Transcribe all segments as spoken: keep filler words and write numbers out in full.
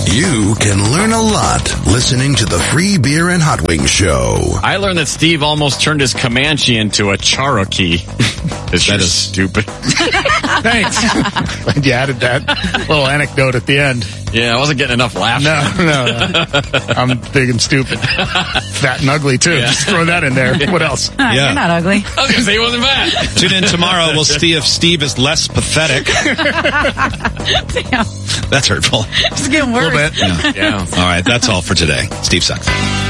You can learn a lot listening to the Free Beer and Hot Wings Show. I learned that Steve almost turned his Comanche into a Cherokee. Is that is stupid? Thanks. Glad you added that little anecdote at the end. Yeah, I wasn't getting enough laughter. No, no. I'm big and stupid. Fat and ugly, too. Yeah. Just throw that in there. What else? Uh, yeah. You're not ugly. I was going to say he wasn't fat. Tune in tomorrow. We'll see if Steve is less pathetic. Damn. That's hurtful. It's getting worse. A little bit. Yeah. yeah. All right. That's all for today. Steve sucks.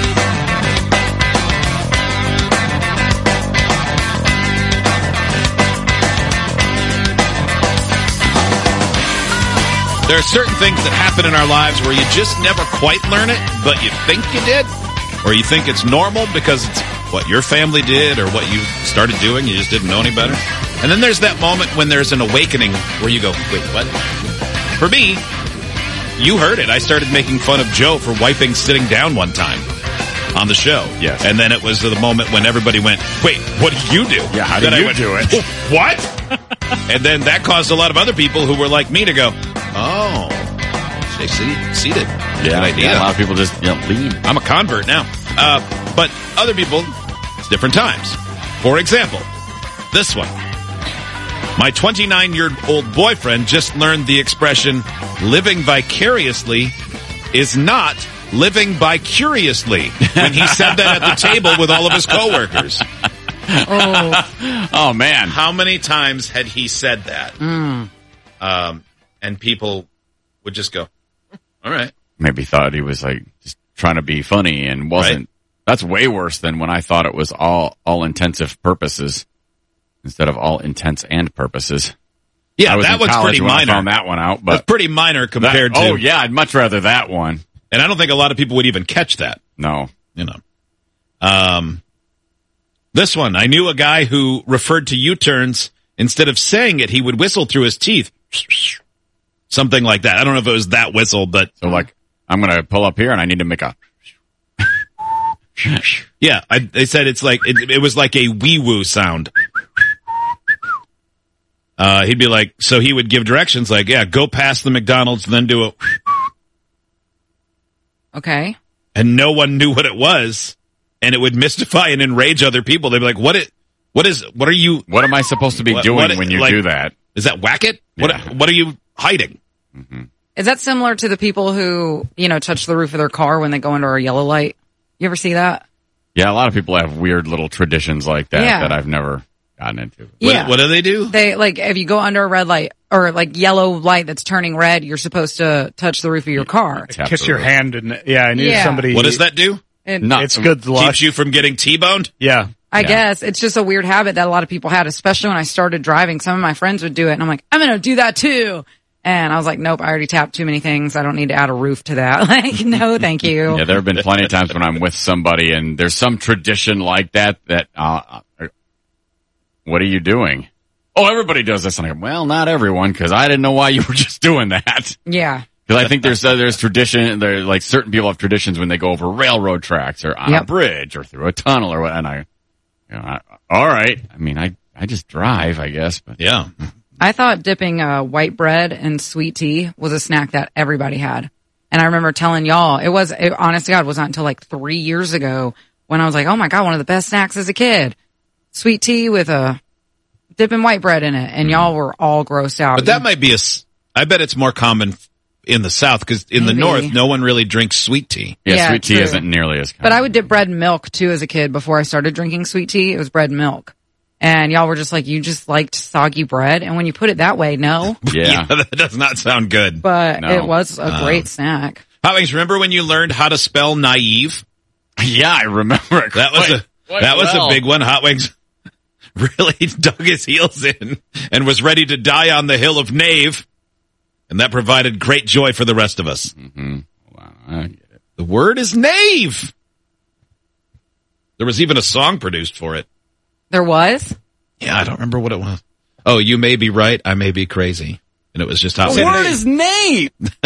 There are certain things that happen in our lives where you just never quite learn it, but you think you did, or you think it's normal because it's what your family did or what you started doing. You just didn't know any better. And then there's that moment when there's an awakening where you go, wait, what? For me, you heard it. I started making fun of Joe for wiping sitting down one time on the show. Yes. And then it was the moment when everybody went, wait, what do you do? Yeah, how then do I you went, do it? What? And then that caused a lot of other people who were like me to go, oh, stay seated. Yeah, Good idea. yeah, a lot of people just you know, leave. I'm a convert now. Uh, but other people, it's different times. For example, this one. My twenty-nine-year-old boyfriend just learned the expression, living vicariously is not living by-curiously, when he said that at the table with all of his coworkers. Oh. Oh, man. How many times had he said that? Mm. Um, and people would just go, all right. Maybe thought he was like just trying to be funny and wasn't. Right. That's way worse than when I thought it was all all intensive purposes instead of all intents and purposes. Yeah, I was that in was college pretty when minor. I found that one out, but That's pretty minor compared that, to. Oh yeah, I'd much rather that one. And I don't think a lot of people would even catch that. No, you know. Um, this one, I knew a guy who referred to U-turns, instead of saying it, he would whistle through his teeth. Something like that. I don't know if it was that whistle, but. So like, I'm going to pull up here and I need to make a. Yeah, I, they said it's like, it, it was like a wee-woo sound. Uh, he'd be like, so he would give directions like, yeah, go past the McDonald's, then do a. Okay. And no one knew what it was. And it would mystify and enrage other people. They'd be like, what it, what is, what are you? What am I supposed to be what, doing what, when you like, do that? Is that whack it? What, Yeah. what are you hiding? Mm-hmm. Is that similar to the people who, you know, touch the roof of their car when they go under a yellow light? You ever see that? Yeah, a lot of people have weird little traditions like that Yeah. that I've never gotten into. Yeah. What, what do they do? They, like, if you go under a red light or like yellow light that's turning red, you're supposed to touch the roof of your car. Tap Kiss the your roof. hand and yeah, I need Yeah. somebody. What does that do? And Not- It's good luck. Keeps you from getting T-boned? Yeah. I Yeah. guess it's just a weird habit that a lot of people had, especially when I started driving. Some of my friends would do it and I'm like, I'm going to do that too. And I was like, nope, I already tapped too many things. I don't need to add a roof to that. Like, no, thank you. Yeah, there have been plenty of times when I'm with somebody and there's some tradition like that that, uh, what are you doing? Oh, everybody does this. And I go, well, not everyone, because I didn't know why you were just doing that. Yeah. Because I think there's uh, there's tradition, there like certain people have traditions when they go over railroad tracks or on Yep. a bridge or through a tunnel or what. And I, you know, I, all right. I mean, I I just drive, I guess. But Yeah. I thought dipping uh, white bread in sweet tea was a snack that everybody had. And I remember telling y'all, it was, it, honest to God, it was not until like three years ago when I was like, oh my God, one of the best snacks as a kid. Sweet tea with a dipping white bread in it. And y'all were all grossed out. But that might be a, s- I bet it's more common in the South, because in the Maybe. North, no one really drinks sweet tea. yeah, Yeah, sweet tea true. isn't nearly as common. But I would dip bread and milk too as a kid before I started drinking sweet tea. It was bread and milk. And y'all were just like, you just liked soggy bread. And when you put it that way, no. Yeah. That does not sound good. But No. it was a great snack. Hot Wings, remember when you learned how to spell naive? Yeah, I remember it. That was quite- a, quite that was well. a big one. Hot Wings really dug his heels in and was ready to die on the hill of Knave. And that provided great joy for the rest of us. Mm-hmm. Wow, I get it. The word is knave. There was even a song produced for it. There was? Yeah, I don't remember what it was. Oh, you may be right. I may be crazy. And it was just Hot The Wings. word is knave.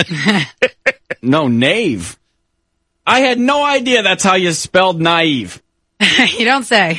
No, knave. I had no idea that's how you spelled naive. You don't say.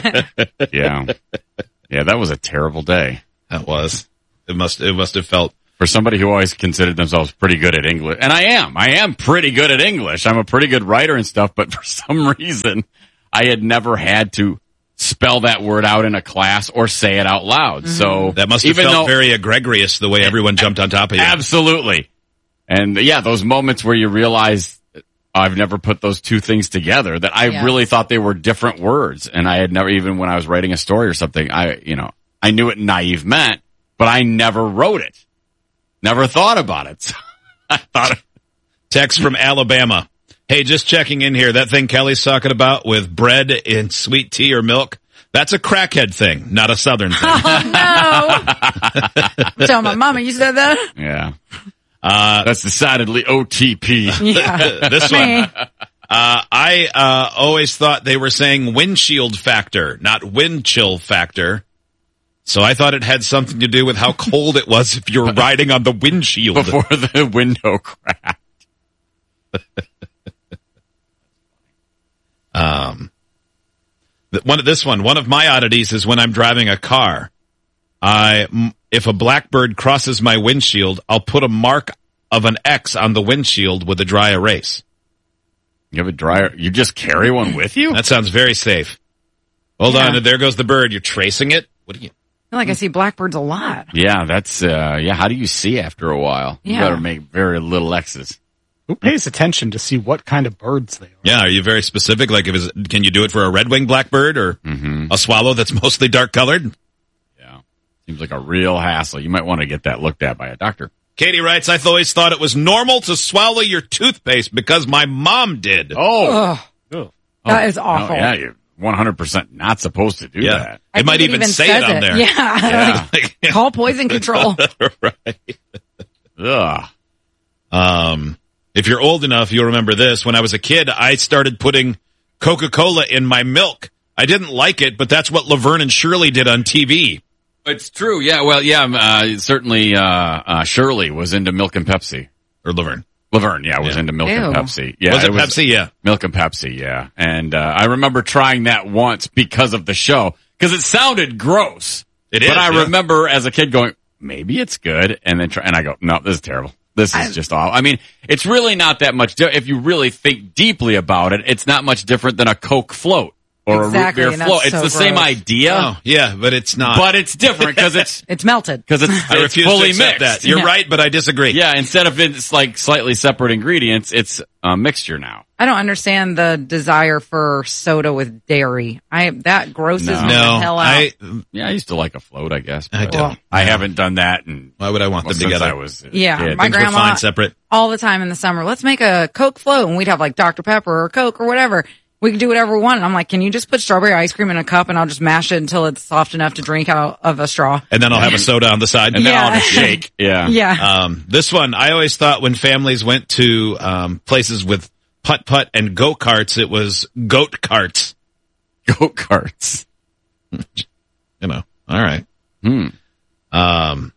Yeah. Yeah, that was a terrible day. That was. It must, it must have felt For somebody who always considered themselves pretty good at English, and I am, I am pretty good at English. I'm a pretty good writer and stuff, but for some reason, I had never had to spell that word out in a class or say it out loud. Mm-hmm. So that must have even felt though, very egregious the way everyone jumped on top of you. Absolutely. And yeah, those moments where you realize I've never put those two things together, that I yeah. really thought they were different words. And I had never, even when I was writing a story or something, I, you know, I knew what naive meant, but I never wrote it. Never thought about it. So I thought. Text from Alabama. Hey, just checking in here. That thing Kelly's talking about with bread in sweet tea or milk, that's a crackhead thing, not a Southern thing. Oh, no. Tell my mama you said that. Yeah. Uh, that's decidedly O T P. Yeah. This one. Uh, I uh, always thought they were saying windshield factor, not wind chill factor. So I thought it had something to do with how cold it was if you were riding on the windshield. Before the window cracked. um, one of this one, one of my oddities is when I'm driving a car. I, if a blackbird crosses my windshield, I'll put a mark of an X on the windshield with a dry erase. You have a dryer? You just carry one with you? That sounds very safe. Hold Yeah. on, there goes the bird. You're tracing it? What do you? I feel like I see blackbirds a lot. Yeah, that's, uh, yeah, how do you see after a while? You Yeah. better make very little X's. Who pays attention to see what kind of birds they are? Yeah, are you very specific? Like, if it's, can you do it for a red-winged blackbird or Mm-hmm. a swallow that's mostly dark-colored? Yeah. Seems like a real hassle. You might want to get that looked at by a doctor. Katie writes, I always thought it was normal to swallow your toothpaste because my mom did. Oh. Ugh. That is Oh, awful. yeah, you're one hundred percent not supposed to do Yeah. that. I It might think even, say says it on there. Yeah. Yeah. Like, call poison control. Right. Ugh. Um, if you're old enough, you'll remember this. When I was a kid, I started putting Coca-Cola in my milk. I didn't like it, but that's what Laverne and Shirley did on T V. It's true. Yeah. Well, yeah, uh, certainly, uh, uh, Shirley was into milk and Pepsi. Or Laverne. Laverne, yeah, was Yeah. into milk Ew. and Pepsi. Yeah. was it, Pepsi? Yeah. Milk and Pepsi, yeah. And, uh, I remember trying that once because of the show. Cause it sounded gross. It But is, I yeah. remember as a kid going, maybe it's good. And then try, and I go, no, this is terrible. This is I- just awful. I mean, it's really not that much. Di- if you really think deeply about it, it's not much different than a Coke float or Exactly, a root and beer that's float. It's so the same gross. idea, Oh, yeah, but it's not. but it's different because it's, It's melted. because it's, I it's refuse fully to accept mixed. that. You're Yeah. right, but I disagree. Yeah, instead of it's like slightly separate ingredients, it's a mixture now. I don't understand the desire for soda with dairy. I that grosses No. me No, the hell out. I, Yeah, I used to like a float, I guess. I but don't. I haven't done that, and why would I want well, them since together? I was a Yeah, kid. my Things were grandma- fine separate. All the time in the summer. Let's make a Coke float, and we'd have like Doctor Pepper or Coke or whatever. We could do whatever we want. And I'm like, can you just put strawberry ice cream in a cup and I'll just mash it until it's soft enough to drink out of a straw? And then I'll have a soda on the side. and then Yeah. I'll have a shake. Yeah, Yeah. Um, this one, I always thought when families went to um, places with putt-putt and go-karts, it was goat carts. go karts. You know, all right. Hmm. Um,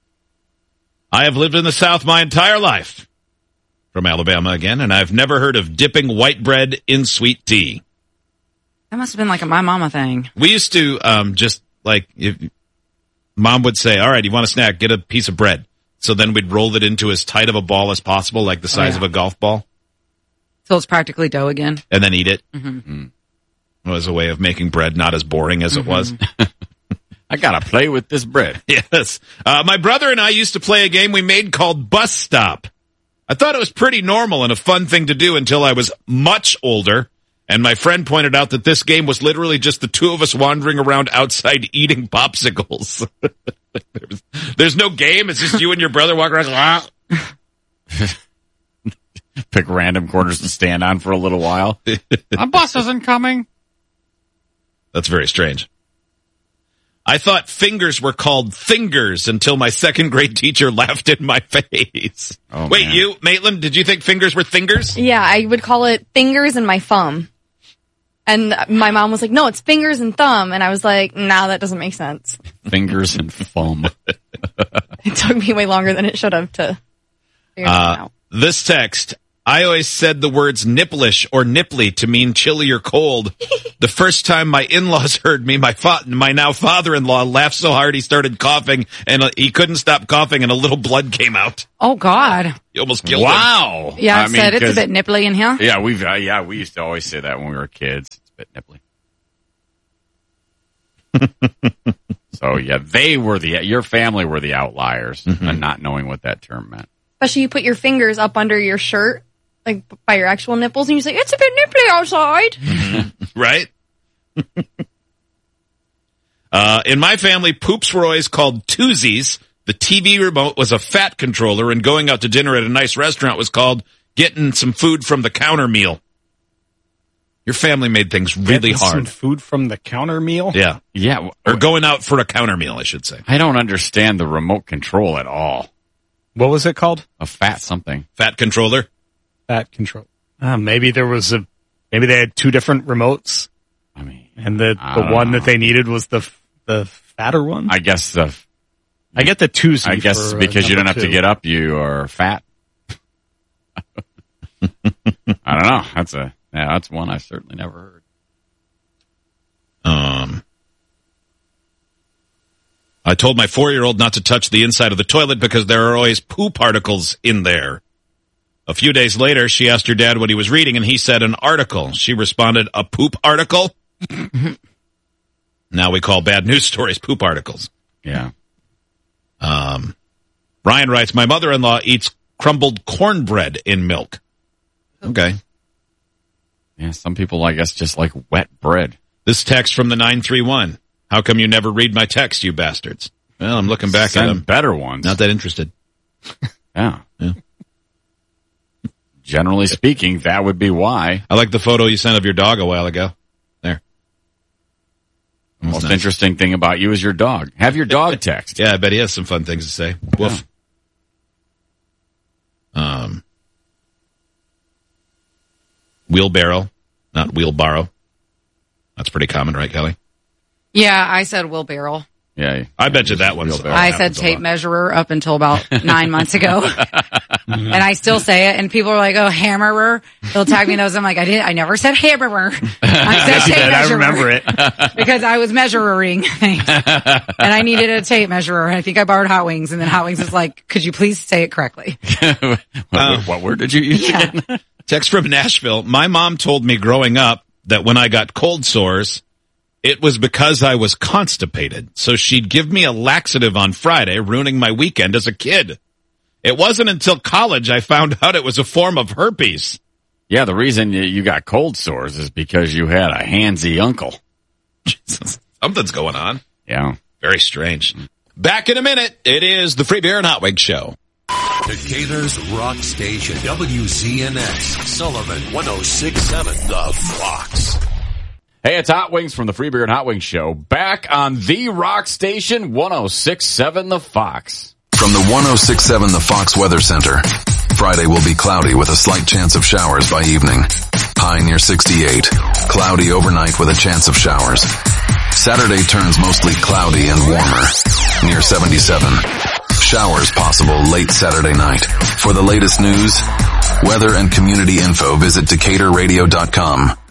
I have lived in the South my entire life. From Alabama again, and I've never heard of dipping white bread in sweet tea. That must have been like a my mama thing. We used to um, just, like, if Mom would say, all right, you want a snack, get a piece of bread. So then we'd roll it into as tight of a ball as possible, like the size yeah. of a golf ball, So it's practically dough again. and then eat it. Mm-hmm. It was a way of making bread not as boring as it was. I gotta play with this bread. Yes. Uh, my brother and I used to play a game we made called Bus Stop. I thought it was pretty normal and a fun thing to do until I was much older, and my friend pointed out that this game was literally just the two of us wandering around outside eating popsicles. there's, there's no game. It's just you and your brother walking around. Pick random corners to stand on for a little while. My bus isn't coming. That's very strange. I thought fingers were called fingers until my second grade teacher laughed in my face. Oh, Wait, man. you, Maitland, did you think fingers were fingers? Yeah, I would call it fingers and my thumb. And my mom was like, no, it's fingers and thumb. And I was like, nah, that doesn't make sense. Fingers and foam. It took me way longer than it should have to figure that Uh, out. this text, I always said the words nipplish or nipply to mean chilly or cold. The first time my in-laws heard me, my fa- my now father-in-law laughed so hard he started coughing, and uh, he couldn't stop coughing, and a little blood came out. Oh, God. He almost killed him. Wow. Yeah, I, I mean, said it's a 'cause- bit nipply in here. Yeah, we've uh, yeah we used to always say that when we were kids. It's a bit nipply. So yeah, they were the your family were the outliers, Mm-hmm. and not knowing what that term meant. Especially you put your fingers up under your shirt, like by your actual nipples, and you say, it's a bit nipply outside. Right? uh, in my family, poops were always called twosies. The T V remote was a fat controller, and going out to dinner at a nice restaurant was called getting some food from the counter meal. Your family made things really Getting some hard. food from the counter meal? Yeah. Yeah, Or going out for a counter meal, I should say. I don't understand the remote control at all. What was it called? A fat something. Fat controller. Fat control. Uh, maybe there was a, maybe they had two different remotes, I mean, and the, I the don't one know. that they needed was the the fatter one. I, I guess the get the two. I guess for, uh, because you don't number have to two. get up, you are fat. I don't know. That's a yeah, that's one I certainly never heard. Um, I told my four-year-old not to touch the inside of the toilet because there are always poo particles in there. A few days later, she asked her dad what he was reading, and he said an article. She responded, a poop article? Now we call bad news stories poop articles. Yeah. Um, Ryan writes, my mother-in-law eats crumbled cornbread in milk. Okay. Yeah, some people, I guess, just like wet bread. This text from the nine three one. How come you never read my text, you bastards? Well, I'm looking back Send at them. better ones. Not that interested. Yeah. Yeah. Generally speaking, that would be why. I like the photo you sent of your dog a while ago. There. The most nice. interesting thing about you is your dog. Have your dog text. Yeah, I bet he has some fun things to say. Woof. Um, wheelbarrow, not wheelbarrow. That's pretty common, right, Kelly? Yeah, I said wheelbarrow. Yeah. I bet you that one's. Wheelbarrow. I said happens a tape lot. measurer up until about nine months ago. And I still say it, and people are like, oh, hammerer. They'll tag me those. I'm like, I didn't, I never said hammerer. I said tape I measurer. remember it. Because I was measuring things. And I needed a tape measurer. I think I borrowed Hot Wings, and then Hot Wings was like, could you please say it correctly? what, what, what word did you use? Yeah. again? Text from Nashville. My mom told me growing up that when I got cold sores, it was because I was constipated. So she'd give me a laxative on Friday, ruining my weekend as a kid. It wasn't until college I found out it was a form of herpes. Yeah, the reason you, you got cold sores is because you had a handsy uncle. Jesus, something's going on. Yeah. Very strange. Back in a minute. It is the Free Beer and Hot Wings Show. Decatur's Rock Station, W Z N S, Sullivan, one oh six point seven, The Fox. Hey, it's Hot Wings from the Free Beer and Hot Wings Show. Back on the Rock Station, one oh six point seven The Fox. From the one oh six point seven The Fox Weather Center. Friday will be cloudy with a slight chance of showers by evening. High near sixty-eight. Cloudy overnight with a chance of showers. Saturday turns mostly cloudy and warmer. Near seventy-seven. Showers possible late Saturday night. For the latest news, weather, and community info, visit Decatur Radio dot com.